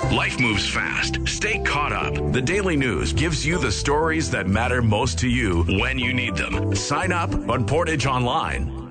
Life moves fast. Stay caught up. The Daily News gives you the stories that matter most to you when you need them. Sign up on Portage Online.